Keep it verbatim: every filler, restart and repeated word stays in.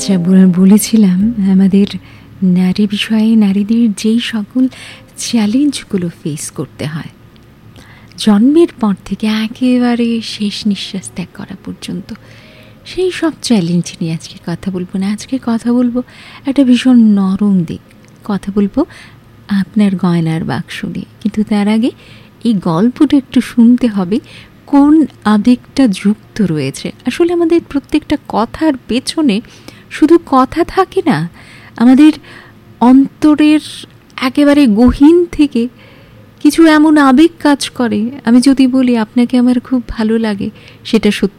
আচ্ছা, বলেছিলাম আমাদের নারী বিষয়ে নারীদের যেই সকল চ্যালেঞ্জগুলো ফেস করতে হয় জন্মের পর থেকে একেবারে শেষ নিঃশ্বাস ত্যাগ করা পর্যন্ত, সেই সব চ্যালেঞ্জ নিয়ে আজকে কথা বলবো না। আজকে কথা বলবো একটা ভীষণ নরম দিক, কথা বলবো আপনার গয়নার বাক্স নিয়ে। কিন্তু তার আগে এই গল্পটা একটু শুনতে হবে, কোন আবেগটা যুক্ত রয়েছে। আসলে আমাদের প্রত্যেকটা কথার পেছনে শুধু কথা থাকে না, আমাদের অন্তরের একেবারে গহীন থেকে কিছু এমন আবেগ কাজ করে। আমি যদি বলি আপনাকে আমার খুব ভালো লাগে, সেটা সত্যি